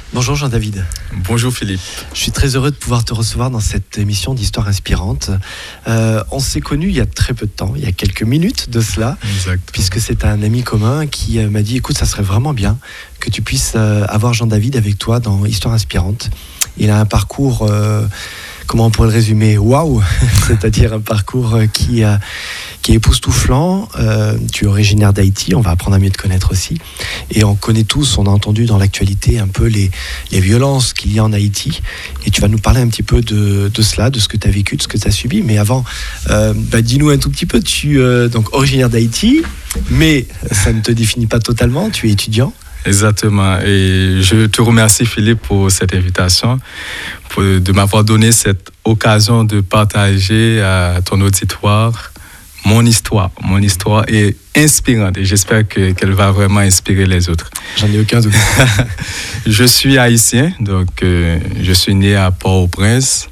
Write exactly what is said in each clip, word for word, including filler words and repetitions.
Bonjour Jean-David. Bonjour Philippe. Je suis très heureux de pouvoir te recevoir dans cette émission d'Histoire inspirante. Euh, on s'est connus il y a très peu de temps, il y a quelques minutes de cela, Exactement. Puisque c'est un ami commun qui euh, m'a dit, écoute, ça serait vraiment bien que tu puisses euh, avoir Jean-David avec toi dans Histoire inspirante. Il a un parcours, euh, comment on pourrait le résumer, waouh, c'est-à-dire un parcours qui, euh, qui est époustouflant. Euh, tu es originaire d'Haïti, on va apprendre à mieux te connaître aussi. Et on connaît tous, on a entendu dans l'actualité un peu les, les violences qu'il y a en Haïti. Et tu vas nous parler un petit peu de, de cela, de ce que tu as vécu, de ce que tu as subi. Mais avant, euh, bah, dis-nous un tout petit peu, tu es euh, donc originaire d'Haïti, mais ça ne te définit pas totalement, tu es étudiant. Exactement. Et je te remercie Philippe pour cette invitation, pour, de m'avoir donné cette occasion de partager à ton auditoire mon histoire. Mon histoire est inspirante et j'espère que, qu'elle va vraiment inspirer les autres. J'en ai aucun doute. Je suis haïtien, donc euh, je suis né à Port-au-Prince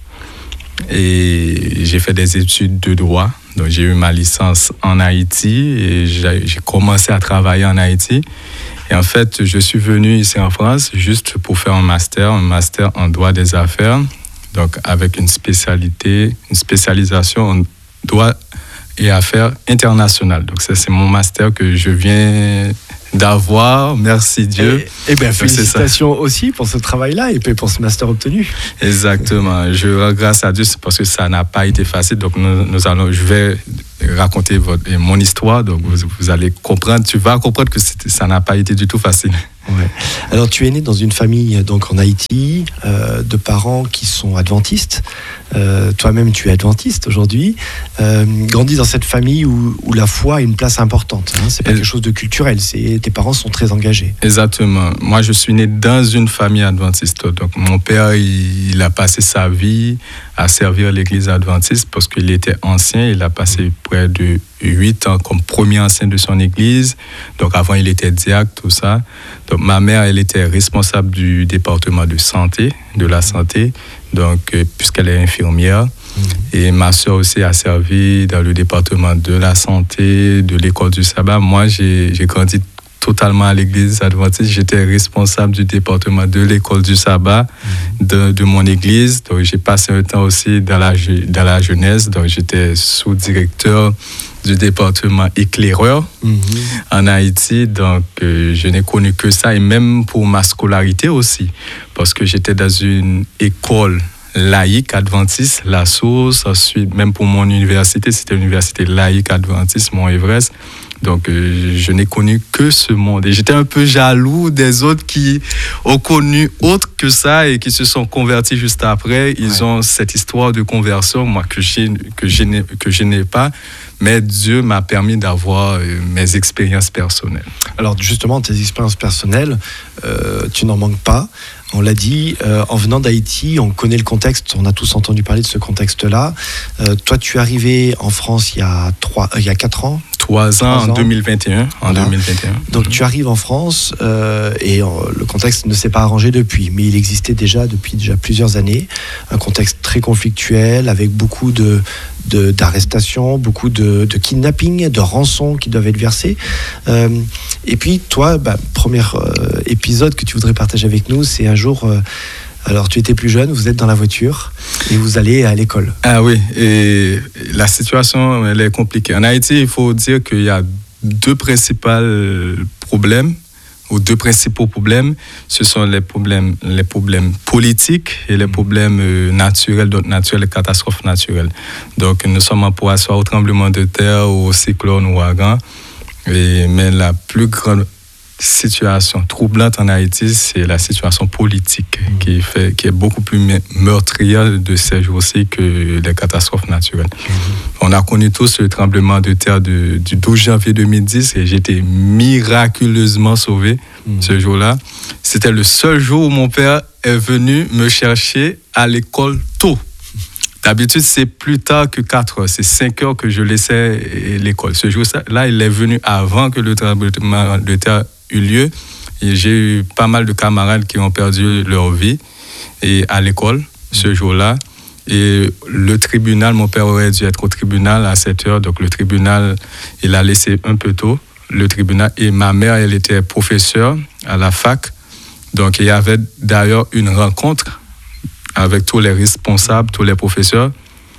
et j'ai fait des études de droit. Donc j'ai eu ma licence en Haïti et j'ai, j'ai commencé à travailler en Haïti. Et en fait, je suis venu ici en France juste pour faire un master, un master en droit des affaires, donc avec une spécialité, une spécialisation en droit et affaires internationales. Donc ça, c'est mon master que je viens d'avoir, merci Dieu. Et, et bien, félicitations aussi pour ce travail-là et puis pour ce master obtenu. Exactement. Je rends grâce à Dieu parce que ça n'a pas été facile. Donc nous, nous allons, je vais raconter votre, mon histoire. Donc vous, vous allez comprendre, tu vas comprendre que ça n'a pas été du tout facile. Ouais. Alors tu es né dans une famille donc en Haïti, euh, de parents qui sont adventistes. Euh, toi-même tu es adventiste aujourd'hui. Euh, grandi dans cette famille où, où la foi a une place importante. Hein. C'est pas Et... quelque chose de culturel. C'est, tes parents sont très engagés. Exactement. Moi je suis né dans une famille adventiste. Donc mon père il, il a passé sa vie à servir l'église adventiste parce qu'il était ancien. Il a passé près de huit ans comme premier ancien de son église. Donc avant il était diacre, tout ça. Donc ma mère elle était responsable du département de santé, de la santé, donc euh, puisqu'elle est infirmière. Mmh. Et ma soeur aussi a servi dans le département de la santé, de l'école du sabbat. Moi j'ai, j'ai grandi totalement à l'église adventiste. J'étais responsable du département de l'école du sabbat de, de mon église. Donc j'ai passé un temps aussi dans la, dans la jeunesse. Donc j'étais sous-directeur du département éclaireur mmh. en Haïti. Donc euh, je n'ai connu que ça. Et même pour ma scolarité aussi. Parce que j'étais dans une école laïque adventiste, La Source. Ensuite, même pour mon université, c'était l'université laïque adventiste, Mont-Everest. Donc, euh, je n'ai connu que ce monde. Et j'étais un peu jaloux des autres qui ont connu autre que ça et qui se sont convertis juste après. Ils ouais. ont cette histoire de conversion, moi, que, j'ai, que, je, n'ai, que je n'ai pas. Mais Dieu m'a permis d'avoir euh, mes expériences personnelles. Alors, justement, tes expériences personnelles, euh, tu n'en manques pas. On l'a dit, euh, en venant d'Haïti, on connaît le contexte, on a tous entendu parler de ce contexte-là. Euh, toi, tu es arrivé en France il y a, trois, euh, il y a quatre ans. Trois ans, en deux mille vingt et un. En voilà. deux mille vingt et un. Donc, mmh. tu arrives en France euh, et euh, le contexte ne s'est pas arrangé depuis, mais il existait déjà depuis déjà plusieurs années. Un contexte très conflictuel avec beaucoup de, de, d'arrestations, beaucoup de, de kidnapping, de rançons qui doivent être versées. Euh, et puis, toi, bah, premier euh, épisode que tu voudrais partager avec nous, c'est un jour... Euh, Alors, tu étais plus jeune, vous êtes dans la voiture et vous allez à l'école. Ah oui, et la situation, elle est compliquée. En Haïti, il faut dire qu'il y a deux principaux problèmes, ou deux principaux problèmes. Ce sont les problèmes, les problèmes politiques et les problèmes naturels, donc naturels et catastrophes naturelles. Donc, nous sommes en proie soit au tremblement de terre, au cyclone, au ouragan. Et, mais la plus grande situation troublante en Haïti, c'est la situation politique mmh. qui, fait, qui est beaucoup plus meurtrière de ces jours-ci que les catastrophes naturelles. Mmh. On a connu tous le tremblement de terre de, du douze janvier deux mille dix et j'ai été miraculeusement sauvé mmh. ce jour-là. C'était le seul jour où mon père est venu me chercher à l'école tôt. D'habitude, c'est plus tard que quatre heures. C'est cinq heures que je laissais l'école. Ce jour-là, il est venu avant que le tremblement de terre eut lieu. Et j'ai eu pas mal de camarades qui ont perdu leur vie et à l'école ce jour-là. Et le tribunal, mon père aurait dû être au tribunal à sept heures. Donc le tribunal, il a laissé un peu tôt le tribunal. Et ma mère, elle était professeure à la fac. Donc, il y avait d'ailleurs une rencontre avec tous les responsables, tous les professeurs.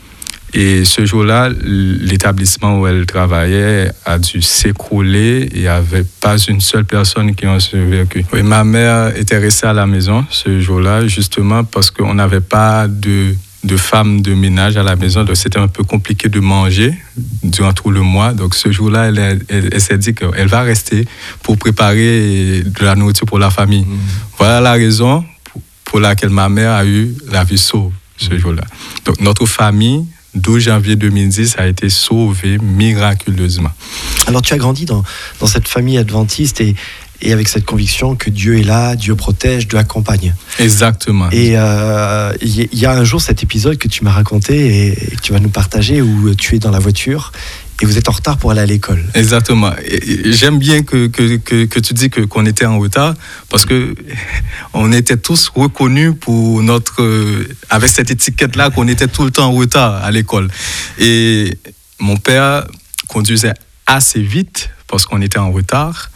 Et ce jour-là, l'établissement où elle travaillait a dû s'écrouler. Il n'y avait pas une seule personne qui en survécu. Et ma mère était restée à la maison ce jour-là, justement parce qu'on n'avait pas de, de femme de ménage à la maison. Donc, c'était un peu compliqué de manger durant tout le mois. Donc, ce jour-là, elle, elle, elle s'est dit qu'elle va rester pour préparer de la nourriture pour la famille. Mmh. Voilà la raison pour laquelle ma mère a eu la vie sauve ce jour-là. Donc, notre famille, douze janvier deux mille dix, a été sauvée miraculeusement. Alors, tu as grandi dans, dans cette famille adventiste et, et avec cette conviction que Dieu est là, Dieu protège, Dieu accompagne. Exactement. Et il euh, y, y a un jour cet épisode que tu m'as raconté et, et que tu vas nous partager où tu es dans la voiture et vous êtes en retard pour aller à l'école. Exactement. Et j'aime bien que, que, que, que tu dis que, qu'on était en retard parce que on était tous reconnus pour notre, avec cette étiquette-là qu'on était tout le temps en retard à l'école. Et mon père conduisait assez vite parce qu'on était en retard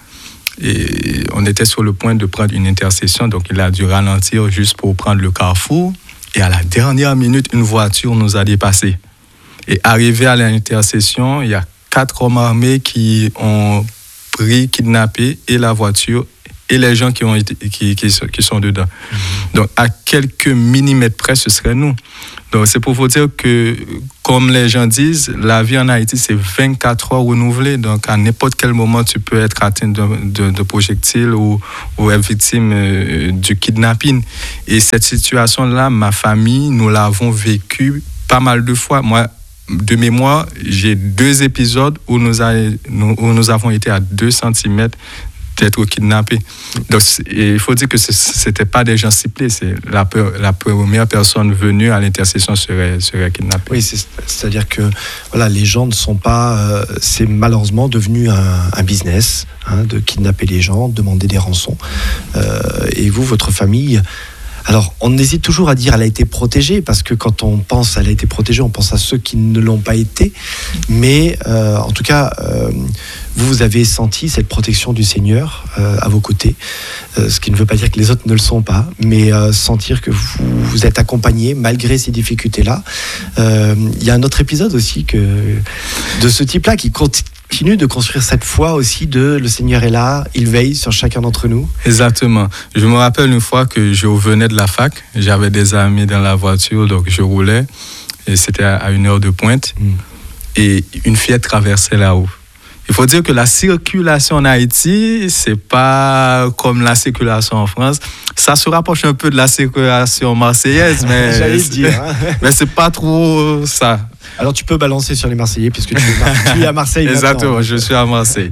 et on était sur le point de prendre une intersection, donc il a dû ralentir juste pour prendre le carrefour. Et à la dernière minute, une voiture nous a dépassés. Et arrivé à l'intersection, il y a quatre hommes armés qui ont pris, kidnappé et la voiture et les gens qui, ont été, qui, qui, qui sont dedans. Mmh. Donc, à quelques millimètres près, ce serait nous. Donc, c'est pour vous dire que, comme les gens disent, la vie en Haïti, c'est vingt-quatre heures renouvelées. Donc, à n'importe quel moment, tu peux être atteint de, de, de projectiles ou, ou être victime euh, du kidnapping. Et cette situation-là, ma famille, nous l'avons vécue pas mal de fois. Moi, de mémoire, j'ai deux épisodes où nous, a, nous, où nous avons été à deux centimètres d'être kidnappés. Donc, il faut dire que ce n'était pas des gens ciblés. C'est la, la première personne venue à l'intersection serait, serait kidnappée. Oui, c'est, c'est-à-dire que voilà, les gens ne sont pas... Euh, c'est malheureusement devenu un, un business hein, de kidnapper les gens, demander des rançons. Euh, et vous, votre famille... Alors, on hésite toujours à dire elle a été protégée, parce que quand on pense elle a été protégée, on pense à ceux qui ne l'ont pas été. Mais euh, en tout cas, euh, vous, vous avez senti cette protection du Seigneur euh, à vos côtés, euh, ce qui ne veut pas dire que les autres ne le sont pas, mais euh, sentir que vous, vous êtes accompagnés malgré ces difficultés-là. Euh, il y a un autre épisode aussi que, de ce type-là qui continue continue de construire cette foi aussi de le Seigneur est là, il veille sur chacun d'entre nous. Exactement. Je me rappelle une fois que je revenais de la fac, j'avais des amis dans la voiture, donc je roulais, et c'était à une heure de pointe, mm. et une fillette traversait là-haut. Il faut dire que la circulation en Haïti, c'est pas comme la circulation en France. Ça se rapproche un peu de la circulation marseillaise, mais j'allais dire. Hein. Mais c'est pas trop ça. Alors tu peux balancer sur les Marseillais puisque tu es, Mar- tu es à Marseille. Exactement, je suis à Marseille.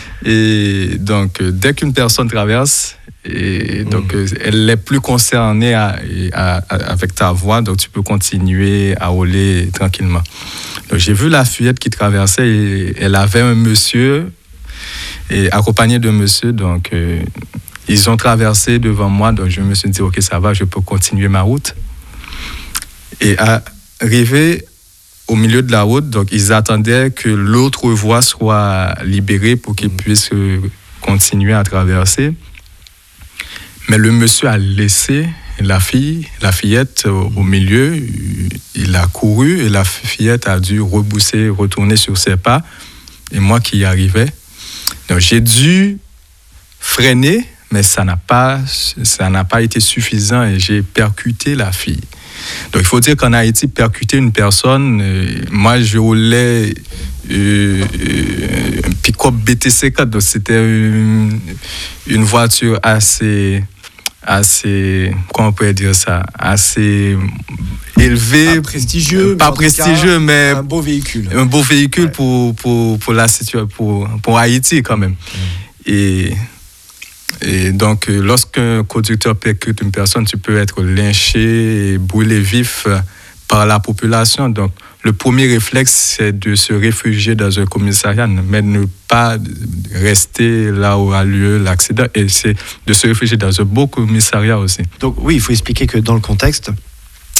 Et donc dès qu'une personne traverse, et donc mmh. elle est plus concernée à, à, à, avec ta voix, donc tu peux continuer à rouler tranquillement. Donc j'ai vu la fillette qui traversait et elle avait un monsieur et accompagné d'un monsieur, donc euh, ils ont traversé devant moi, donc je me suis dit ok ça va, je peux continuer ma route. Et arrivé au milieu de la route, donc ils attendaient que l'autre voie soit libérée pour qu'ils puissent continuer à traverser. Mais le monsieur a laissé la fille, la fillette au, au milieu. Il a couru et la fillette a dû rebousser, retourner sur ses pas. Et moi qui y arrivais, donc j'ai dû freiner, mais ça n'a pas, ça n'a pas été suffisant et j'ai percuté la fille. Donc, il faut dire qu'en Haïti, percuter une personne, euh, moi, je roulais euh, euh, un pick-up B T C quatre, donc c'était une, une voiture assez, assez, comment on peut dire ça, assez élevée. Pas prestigieux. Pas prestigieux, cas, mais un beau véhicule. Un beau véhicule ouais. pour, pour, pour la situation, pour, pour Haïti quand même. Mmh. Et... Et donc, lorsqu'un conducteur percute une personne, tu peux être lynché et brûlé vif par la population. Donc, le premier réflexe, c'est de se réfugier dans un commissariat, mais ne pas rester là où a lieu l'accident. Et c'est de se réfugier dans un beau commissariat aussi. Donc, oui, il faut expliquer que dans le contexte,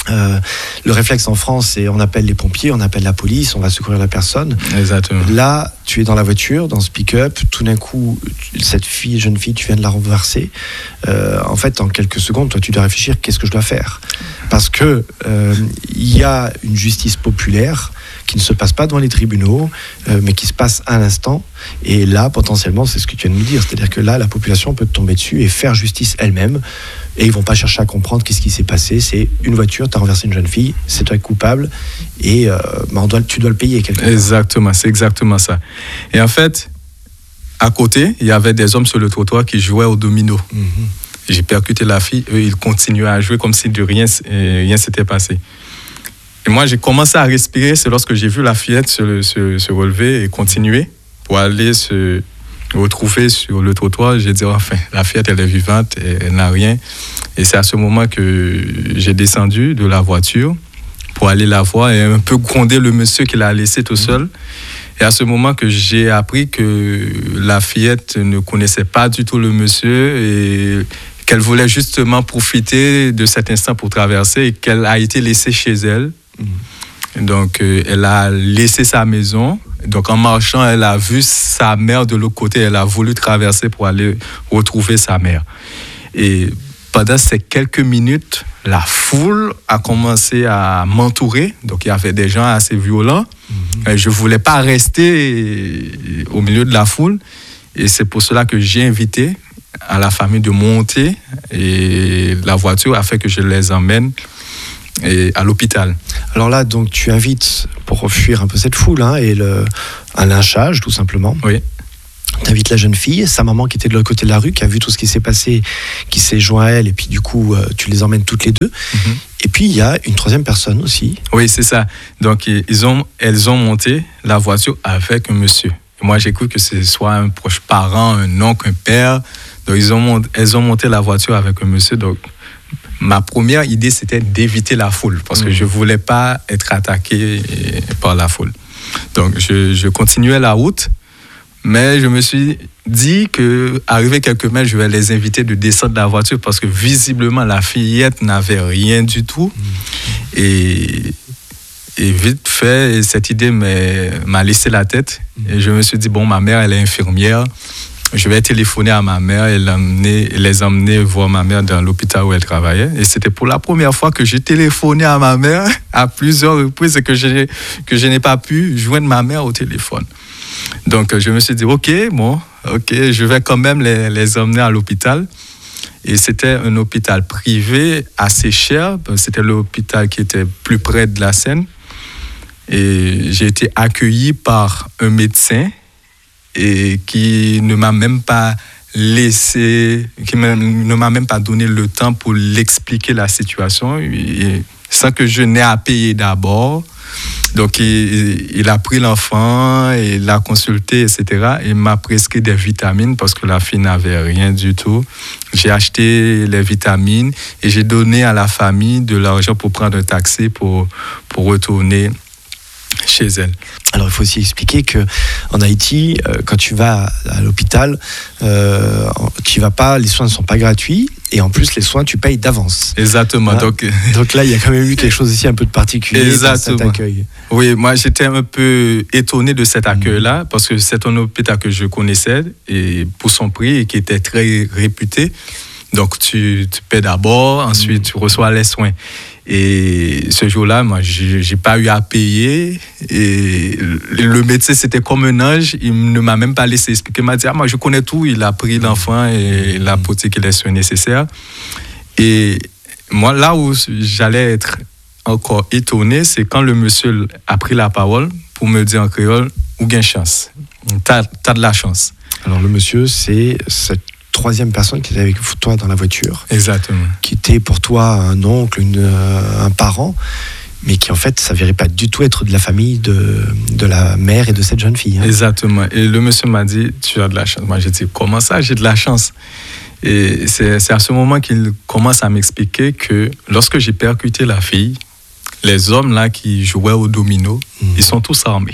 Euh, le réflexe en France, c'est on appelle les pompiers, on appelle la police, on va secourir la personne. Exactement. Là, tu es dans la voiture, dans ce pick-up, tout d'un coup, cette fille, jeune fille, tu viens de la renverser. Euh, en fait, en quelques secondes, toi, tu dois réfléchir, qu'est-ce que je dois faire ? Parce que euh, il y a une justice populaire qui ne se passe pas devant les tribunaux, euh, mais qui se passe à l'instant. Et là, potentiellement, c'est ce que tu viens de nous dire. C'est-à-dire que là, la population peut te tomber dessus et faire justice elle-même. Et ils vont pas chercher à comprendre qu'est-ce qui s'est passé. C'est une voiture, tu as renversé une jeune fille, c'est toi coupable. Et euh, bah on doit, tu dois le payer quelque part. Exactement, c'est exactement ça. Et en fait, à côté, il y avait des hommes sur le trottoir qui jouaient au domino. Mm-hmm. J'ai percuté la fille, eux, ils continuaient à jouer comme si de rien, rien s'était passé. Et moi, j'ai commencé à respirer, c'est lorsque j'ai vu la fillette se, se, se relever et continuer pour aller se retrouver sur le trottoir. J'ai dit, enfin, la fillette, elle est vivante, elle, elle n'a rien. Et c'est à ce moment que j'ai descendu de la voiture pour aller la voir et un peu gronder le monsieur qui l'a laissé tout seul. Et à ce moment que j'ai appris que la fillette ne connaissait pas du tout le monsieur et qu'elle voulait justement profiter de cet instant pour traverser et qu'elle a été laissée chez elle. Mmh. Donc, euh, elle a laissé sa maison. Donc, en marchant, elle a vu sa mère de l'autre côté. Elle a voulu traverser pour aller retrouver sa mère. Et pendant ces quelques minutes, la foule a commencé à m'entourer. Donc, il y avait des gens assez violents. Mmh. Je ne voulais pas rester au milieu de la foule. Et c'est pour cela que j'ai invité à la famille de monter et la voiture afin que je les emmène et à l'hôpital. Alors là, donc, tu invites, pour fuir un peu cette foule, hein, et le, un lynchage, tout simplement. Oui. Tu invites la jeune fille, sa maman qui était de l'autre côté de la rue, qui a vu tout ce qui s'est passé, qui s'est joint à elle, et puis du coup, euh, tu les emmènes toutes les deux. Mm-hmm. Et puis, il y a une troisième personne aussi. Oui, c'est ça. Donc, ils ont, elles ont monté la voiture avec un monsieur. Et moi, j'ai cru que ce soit un proche parent, un oncle, un père. Donc, ils ont monté, elles ont monté la voiture avec un monsieur. Donc, ma première idée, c'était d'éviter la foule parce que je ne voulais pas être attaqué par la foule. Donc, je, je continuais la route, mais je me suis dit qu'arrivé quelques mètres, je vais les inviter de descendre de la voiture parce que visiblement, la fillette n'avait rien du tout. Et, et vite fait, cette idée m'a laissé la tête. Et je me suis dit, bon, ma mère, elle est infirmière. Je vais téléphoner à ma mère et l'emmener, les emmener voir ma mère dans l'hôpital où elle travaillait. Et c'était pour la première fois que j'ai téléphoné à ma mère à plusieurs reprises et que je, que je n'ai pas pu joindre ma mère au téléphone. Donc, je me suis dit, OK, bon, OK, je vais quand même les, les emmener à l'hôpital. Et c'était un hôpital privé assez cher. C'était l'hôpital qui était plus près de la Seine. Et j'ai été accueilli par un médecin et qui ne m'a même pas laissé, qui ne m'a même pas donné le temps pour l'expliquer la situation, et sans que je n'ai à payer d'abord. Donc, il, il a pris l'enfant, il l'a consulté, et cetera. Et m'a prescrit des vitamines parce que la fille n'avait rien du tout. J'ai acheté les vitamines et j'ai donné à la famille de l'argent pour prendre un taxi pour, pour retourner chez elle. Alors, il faut aussi expliquer qu'en Haïti, euh, quand tu vas à l'hôpital, euh, tu vas pas, les soins ne sont pas gratuits, et en plus, les soins, tu payes d'avance. Exactement. Voilà. Donc, Donc là, il y a quand même eu quelque chose ici un peu de particulier. Exactement. Dans cet accueil. Oui, moi, j'étais un peu étonné de cet accueil-là, mmh. parce que c'est un hôpital que je connaissais, et pour son prix, et qui était très réputé. Donc, tu, tu paies d'abord, ensuite, mmh. tu reçois les soins. Et ce jour-là, moi, je n'ai pas eu à payer. Et le médecin, c'était comme un ange. Il ne m'a même pas laissé expliquer. Il m'a dit, ah, moi, je connais tout. Il a pris l'enfant et il a apporté les soins nécessaires. Et moi, là où j'allais être encore étonné, c'est quand le monsieur a pris la parole pour me dire en créole, ou gain chance. T'as, t'as de la chance. Alors, le monsieur, c'est cette troisième personne qui était avec toi dans la voiture. Exactement. Qui était pour toi un oncle, une, euh, un parent, mais qui en fait s'avérait pas du tout être de la famille de, de la mère et de cette jeune fille. Hein. Exactement. Et le monsieur m'a dit, tu as de la chance. Moi, j'ai dit, comment ça, j'ai de la chance? Et c'est, c'est à ce moment qu'il commence à m'expliquer que lorsque j'ai percuté la fille, les hommes là qui jouaient au domino, mmh. ils sont tous armés.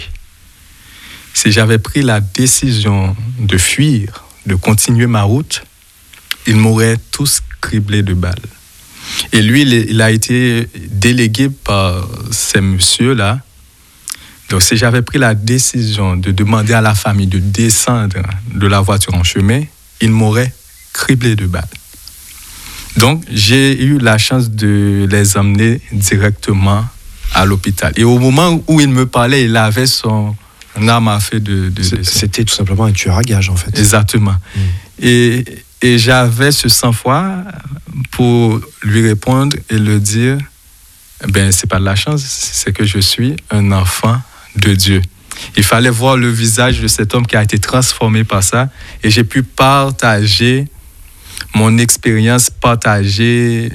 Si j'avais pris la décision de fuir, de continuer ma route, ils m'auraient tous criblé de balles. Et lui, il a été délégué par ces messieurs-là. Donc, si j'avais pris la décision de demander à la famille de descendre de la voiture en chemin, il m'aurait criblé de balles. Donc, j'ai eu la chance de les emmener directement à l'hôpital. Et au moment où il me parlait, il avait son arme à feu de... de, de C'était tout simplement un tueur à gages, en fait. Exactement. Mmh. Et, et j'avais ce sang-froid pour lui répondre et le dire, ben, c'est pas de la chance, c'est que je suis un enfant de Dieu. Il fallait voir le visage de cet homme qui a été transformé par ça, et j'ai pu partager mon expérience, partager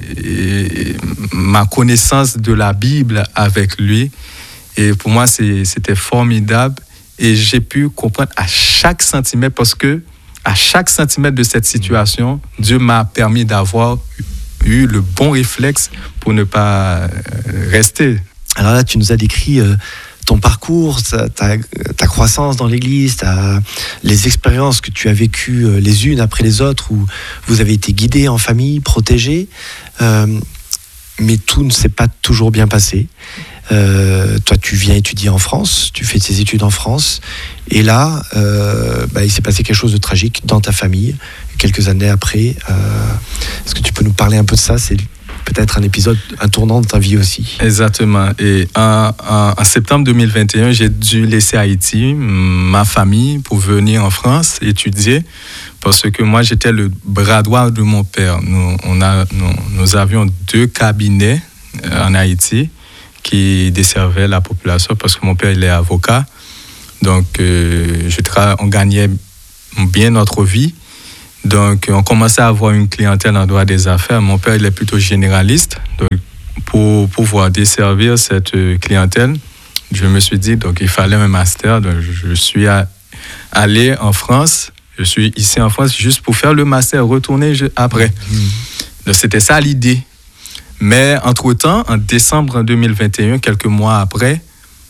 ma connaissance de la Bible avec lui. Et pour moi, c'est, c'était formidable. Et j'ai pu comprendre à chaque centimètre, parce que à chaque centimètre de cette situation, Dieu m'a permis d'avoir eu le bon réflexe pour ne pas rester. Alors là, tu nous as décrit euh, ton parcours, ta, ta, ta croissance dans l'Église, ta, les expériences que tu as vécues euh, les unes après les autres, où vous avez été guidés en famille, protégés, euh, mais tout ne s'est pas toujours bien passé. Euh, toi, tu viens étudier en France, tu fais tes études en France, et là, euh, bah, il s'est passé quelque chose de tragique dans ta famille, quelques années après. Euh, est-ce que tu peux nous parler un peu de ça ? C'est peut-être un épisode, un tournant de ta vie aussi. Exactement. Et en, en, en septembre deux mille vingt et un, j'ai dû laisser Haïti, ma famille, pour venir en France étudier, parce que moi, j'étais le bras droit de mon père. Nous, on a, nous, nous avions deux cabinets en Haïti qui desservaient la population, parce que mon père, il est avocat. Donc, euh, je tra- on gagnait bien notre vie. Donc, on commençait à avoir une clientèle en droit des affaires. Mon père, il est plutôt généraliste. Donc, pour pouvoir desservir cette clientèle, je me suis dit, donc, il fallait un master. Donc, je suis à, allé en France. Je suis ici en France juste pour faire le master, retourner après. Mmh. Donc, c'était ça l'idée. Mais entre-temps, en décembre deux mille vingt et un, quelques mois après,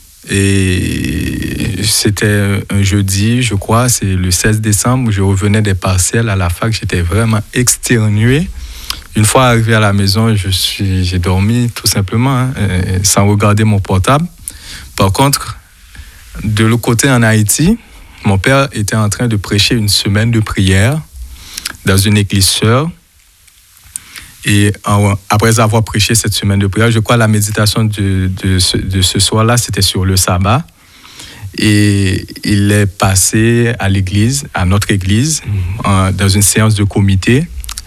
et c'était un jeudi, je crois, c'est le seize décembre, où je revenais des partiels à la fac, j'étais vraiment exténué. Une fois arrivé à la maison, je suis, j'ai dormi tout simplement, hein, sans regarder mon portable. Par contre, de l'autre côté en Haïti, mon père était en train de prêcher une semaine de prière dans une église sœur. Et en, après avoir prêché cette semaine de prière, je crois que la méditation de, de, ce, de ce soir-là, c'était sur le sabbat. Et il est passé à l'église, à notre église, mmh. en, dans une séance de comité.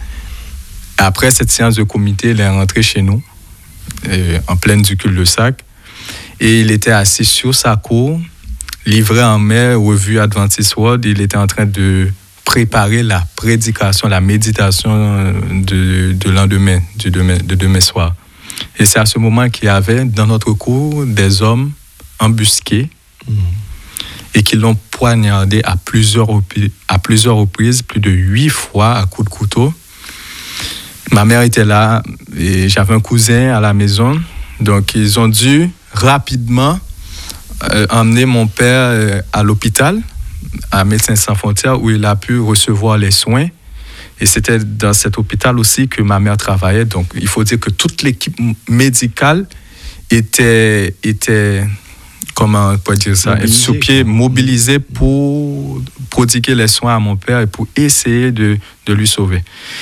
Après cette séance de comité, il est rentré chez nous, euh, en pleine du cul-de-sac. Et il était assis sur sa cour, livré en main, revue Adventist World. Il était en train de préparer la prédication, la méditation de, de lendemain, du demain, de demain soir. Et c'est à ce moment qu'il y avait dans notre cour des hommes embusqués mmh. et qui l'ont poignardé à plusieurs, à plusieurs reprises, plus de huit fois à coups de couteau. Ma mère était là et j'avais un cousin à la maison. Donc, ils ont dû rapidement euh, emmener mon père euh, à l'hôpital, à Médecins Sans Frontières, où il a pu recevoir les soins. Et c'était dans cet hôpital aussi que ma mère travaillait. Donc, il faut dire que toute l'équipe médicale était, était comment on peut dire ça, mobilisée, sur pied, mobilisée pour prodiguer les soins à mon père et pour essayer de, de lui sauver.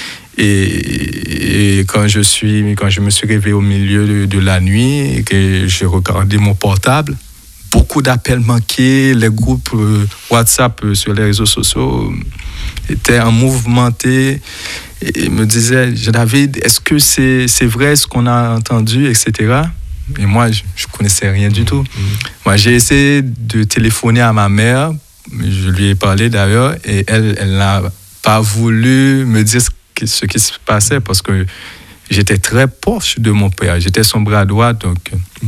Et, et quand, je suis, quand je me suis réveillé au milieu de, de la nuit et que j'ai regardé mon portable, beaucoup d'appels manqués, les groupes euh, WhatsApp euh, sur les réseaux sociaux étaient en mouvementé et me disaient, David, est-ce que c'est, c'est vrai ce qu'on a entendu, et cetera. Et moi, je ne connaissais rien du tout. Mmh. Moi, j'ai essayé de téléphoner à ma mère, je lui ai parlé d'ailleurs, et elle, elle n'a pas voulu me dire ce qui, ce qui se passait parce que j'étais très proche de mon père, j'étais son bras droit, donc... Mmh.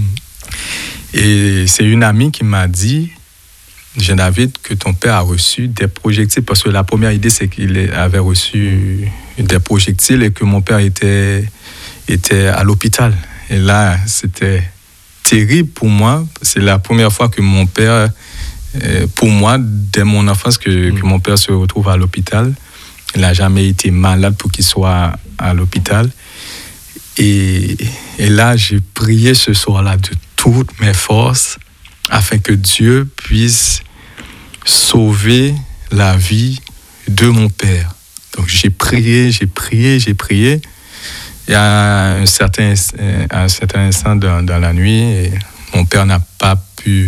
Et c'est une amie qui m'a dit, Jean David, que ton père a reçu des projectiles, parce que la première idée, c'est qu'il avait reçu des projectiles et que mon père était, était à l'hôpital. Et là, c'était terrible pour moi. C'est la première fois que mon père, pour moi, dès mon enfance, que, mmh. que mon père se retrouve à l'hôpital. Il n'a jamais été malade pour qu'il soit à l'hôpital. Et, et là, j'ai prié ce soir-là de toutes mes forces afin que Dieu puisse sauver la vie de mon père. Donc j'ai prié, j'ai prié, j'ai prié. Et à un certain, à un certain instant dans, dans la nuit, et mon père n'a pas pu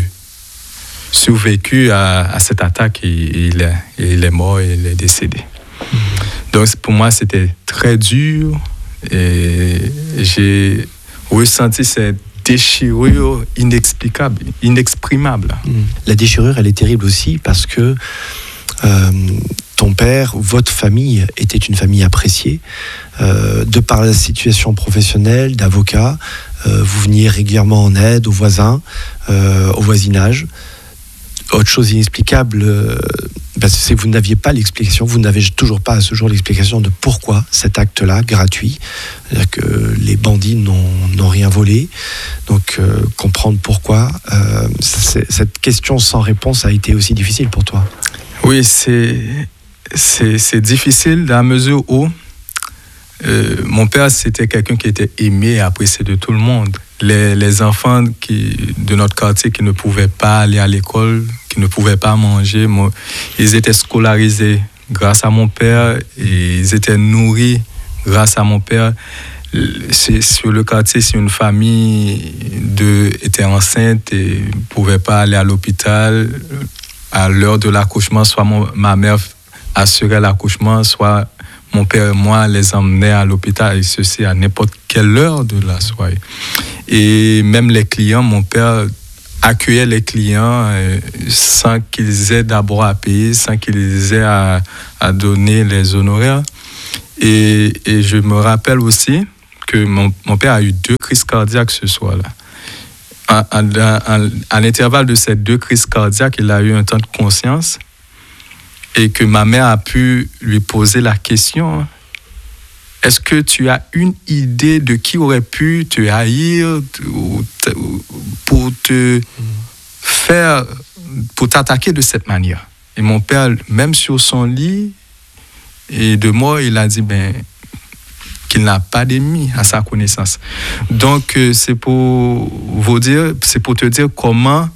survécu à, à cette attaque et, et, il est, et il est mort et il est décédé. Mmh. Donc pour moi, c'était très dur et j'ai ressenti cette déchirure inexplicable, inexprimable. Mmh. La déchirure, elle est terrible aussi parce que euh, ton père, votre famille était une famille appréciée. Euh, de par la situation professionnelle d'avocat, euh, vous veniez régulièrement en aide aux voisins, euh, au voisinage. Autre chose inexplicable, euh, ben c'est que vous n'aviez pas l'explication, vous n'avez toujours pas à ce jour l'explication de pourquoi cet acte-là, gratuit, c'est-à-dire que les bandits n'ont, n'ont rien volé. Donc euh, comprendre pourquoi, euh, c'est, cette question sans réponse a été aussi difficile pour toi. Oui, c'est, c'est, c'est difficile dans la mesure où euh, mon père, c'était quelqu'un qui était aimé et apprécié de tout le monde. Les, les enfants qui, de notre quartier qui ne pouvaient pas aller à l'école, qui ne pouvaient pas manger, moi, ils étaient scolarisés grâce à mon père et ils étaient nourris grâce à mon père. C'est, sur le quartier, si une famille de, était enceinte et ne pouvait pas aller à l'hôpital, à l'heure de l'accouchement, soit mon, ma mère assurait l'accouchement, soit mon père et moi les emmenait à l'hôpital, et ceci à n'importe quelle heure de la soirée. Et même les clients, mon père accueillait les clients euh, sans qu'ils aient d'abord à payer, sans qu'ils aient à, à donner les honoraires. Et, et je me rappelle aussi que mon, mon père a eu deux crises cardiaques ce soir-là. À, à, à, à l'intervalle de ces deux crises cardiaques, il a eu un temps de conscience et que ma mère a pu lui poser la question: est-ce que tu as une idée de qui aurait pu te haïr ou te, pour te faire, pour t'attaquer de cette manière? Et mon père, même sur son lit et de mort, il a dit ben, qu'il n'a pas d'ennemis à sa connaissance. Donc, c'est pour vous dire, c'est pour te dire comment,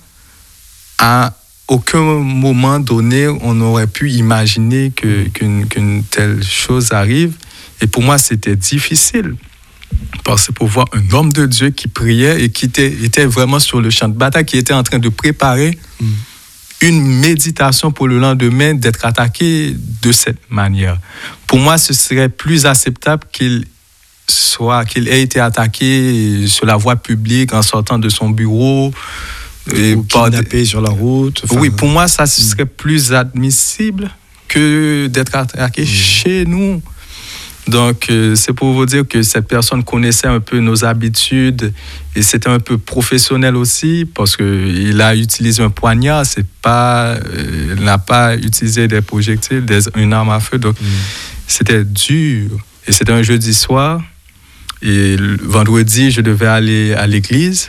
à aucun moment donné, on aurait pu imaginer que, qu'une, qu'une telle chose arrive. Et pour moi, c'était difficile. Parce que pour voir un homme de Dieu qui priait et qui était, était vraiment sur le champ de bataille, qui était en train de préparer mm. une méditation pour le lendemain, d'être attaqué de cette manière. Pour moi, ce serait plus acceptable qu'il soit, qu'il ait été attaqué sur la voie publique en sortant de son bureau. Et ou kidnappé sur la route. Oui, pour moi, ça serait plus admissible que d'être attaqué mmh. chez nous. Donc, euh, c'est pour vous dire que cette personne connaissait un peu nos habitudes et c'était un peu professionnel aussi parce qu'il a utilisé un poignard, c'est pas, euh, il n'a pas utilisé des projectiles, des, une arme à feu. Donc, mmh. c'était dur. Et c'était un jeudi soir. Et le vendredi, je devais aller à l'église.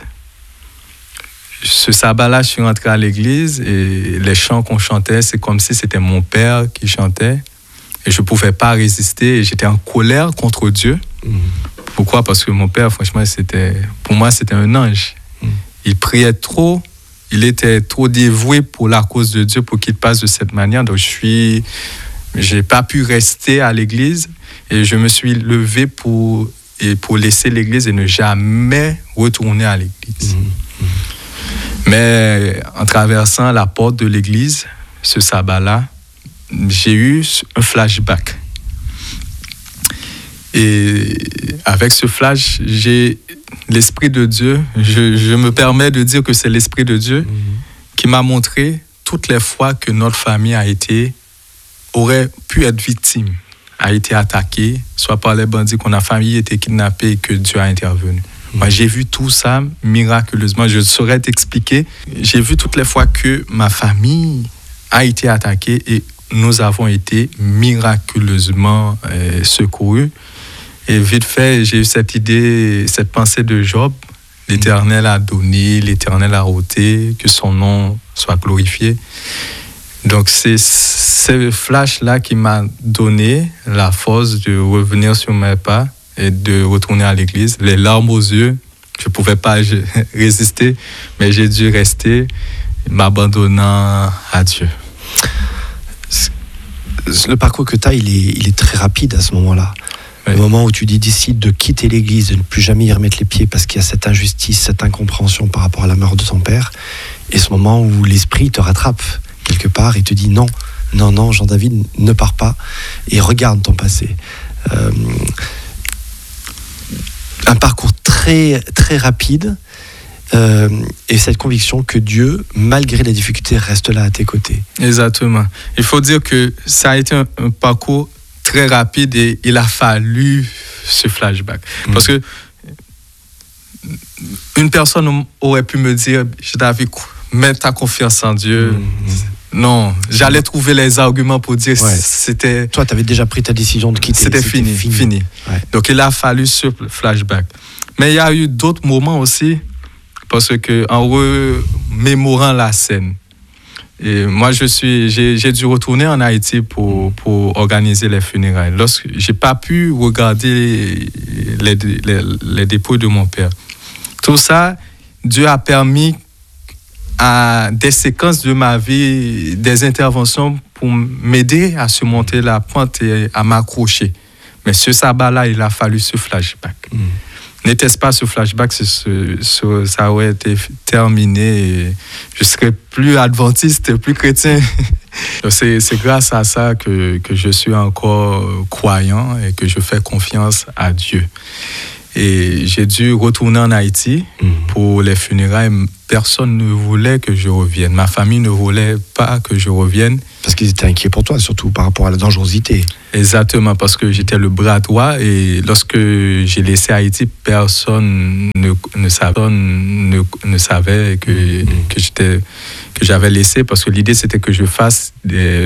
Ce sabbat-là, je suis rentré à l'église et les chants qu'on chantait, c'est comme si c'était mon père qui chantait. Et je ne pouvais pas résister et j'étais en colère contre Dieu. Mmh. Pourquoi? Parce que mon père, franchement, c'était, pour moi, c'était un ange. Mmh. Il priait trop, il était trop dévoué pour la cause de Dieu pour qu'il passe de cette manière. Donc, je suis, j'ai pas pu rester à l'église et je me suis levé pour, et pour laisser l'église et ne jamais retourner à l'église. Mmh. Mmh. Mais en traversant la porte de l'église, ce sabbat-là, j'ai eu un flashback. Et avec ce flash, j'ai l'Esprit de Dieu, je, je me permets de dire que c'est l'Esprit de Dieu mm-hmm. qui m'a montré toutes les fois que notre famille a été, aurait pu être victime, a été attaquée, soit par les bandits, qu'on a famille été kidnappée et que Dieu a intervenu. Moi, j'ai vu tout ça miraculeusement. Je saurais t'expliquer. J'ai vu toutes les fois que ma famille a été attaquée et nous avons été miraculeusement euh, secourus. Et vite fait, j'ai eu cette idée, cette pensée de Job. L'Éternel a donné, l'Éternel a ôté, que son nom soit glorifié. Donc, c'est ce flash-là qui m'a donné la force de revenir sur mes pas et de retourner à l'église, les larmes aux yeux. Je ne pouvais pas résister, mais j'ai dû rester, m'abandonnant à Dieu. Le parcours que tu as, il est, il est très rapide à ce moment-là. Oui. Le moment où tu décides de quitter l'église, de ne plus jamais y remettre les pieds parce qu'il y a cette injustice, cette incompréhension par rapport à la mort de ton père, et ce moment où l'esprit te rattrape quelque part et te dit non, non, non, Jean-David, ne pars pas et regarde ton passé. Euh, un parcours très, très rapide euh, et cette conviction que Dieu, malgré les difficultés, reste là à tes côtés. Exactement. Il faut dire que ça a été un, un parcours très rapide et il a fallu ce flashback. Mmh. Parce que une personne aurait pu me dire, David, mets ta confiance en Dieu. Mmh. Non, j'allais trouver les arguments pour dire ouais. c'était... Toi, tu avais déjà pris ta décision de quitter. C'était, c'était fini, fini. fini. Ouais. Donc, il a fallu ce flashback. Mais il y a eu d'autres moments aussi, parce que en remémorant la scène, et moi, je suis, j'ai, j'ai dû retourner en Haïti pour, pour organiser les funérailles. Lorsque je n'ai pas pu regarder les, les, les dépouilles de mon père. Tout ça, Dieu a permis à des séquences de ma vie, des interventions pour m'aider à surmonter la pente et à m'accrocher. Mais ce sabbat-là, il a fallu ce flashback. Mmh. N'était-ce pas ce flashback, ce, ce, ce, ça aurait été terminé et je serais plus adventiste, plus chrétien. c'est, c'est grâce à ça que, que je suis encore croyant et que je fais confiance à Dieu. Et j'ai dû retourner en Haïti mmh. pour les funérailles. Personne ne voulait que je revienne. Ma famille ne voulait pas que je revienne. Parce qu'ils étaient inquiets pour toi, surtout par rapport à la dangerosité. Exactement, parce que j'étais le bras droit et lorsque j'ai laissé Haïti, personne ne, ne, savait, ne, ne savait que, mmh. que, j'étais, que j'avais laissé, parce que l'idée c'était que je fasse des